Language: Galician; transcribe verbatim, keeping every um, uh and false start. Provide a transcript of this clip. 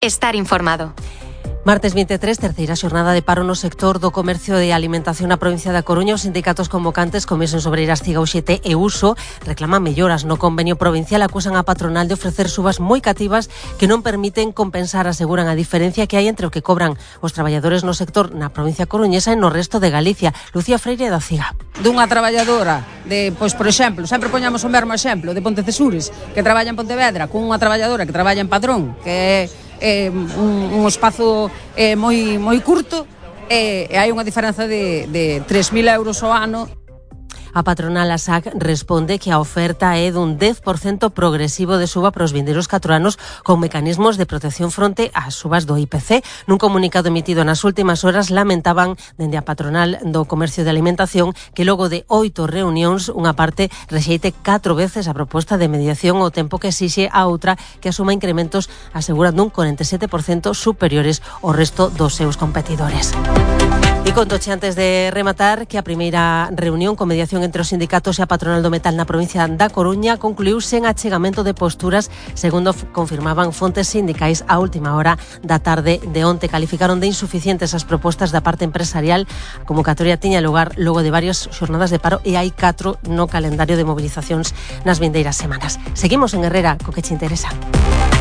Estar informado. Martes vinte e tres, terceira xornada de paro no sector do comercio e alimentación na provincia da Coruña. Os sindicatos convocantes Comisións Obreiras Ciga, U X T e Uso reclaman melloras no convenio provincial. Acusan a patronal de ofrecer subas moi cativas que non permiten compensar, aseguran, a diferencia que hai entre o que cobran os traballadores no sector na provincia coruñesa e no resto de Galicia. Lucía Freire, da Ciga. Dunha traballadora de, pois por exemplo, sempre poñamos o mesmo exemplo de Pontecesures, que traballa en Pontevedra, cunha traballadora que traballa en Padrón, que é eh, un, un espazo eh, moi moi curto, e eh, hai unha diferenza de, de tres mil euros ao ano. A patronal A S A C responde que a oferta é dun dez por cento progresivo de suba para os vindeiros catro anos, con mecanismos de protección fronte ás subas do I P C. Nun comunicado emitido nas últimas horas, lamentaban dende a patronal do comercio de alimentación que logo de oito reunións unha parte rexeite catro veces a proposta de mediación, ao tempo que exixe a outra que asuma incrementos, asegurando un corenta e sete por cento superiores ao resto dos seus competidores. E contoche antes de rematar que a primeira reunión con mediación entre os sindicatos e a patronal do metal na provincia da Coruña concluíuse en achegamento de posturas, segundo confirmaban fontes sindicais a última hora da tarde de onte. Calificaron de insuficientes as propostas da parte empresarial. A convocatoria tiña lugar logo de varias xornadas de paro e hai catro no calendario de movilizacións nas vindeiras semanas. Seguimos en Herrera, co que che interesa.